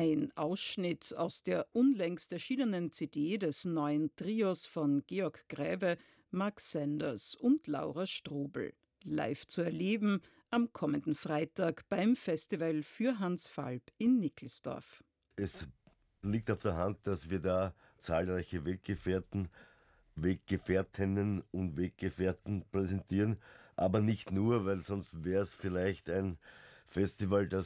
Ein Ausschnitt aus der unlängst erschienenen CD des neuen Trios von Georg Gräve, Mark Sanders und Laura Strobel. Live zu erleben am kommenden Freitag beim Festival für Hans Falb in Nickelsdorf. Es liegt auf der Hand, dass wir da zahlreiche Weggefährtinnen und Weggefährten präsentieren, aber nicht nur, weil sonst wäre es vielleicht ein Festival, das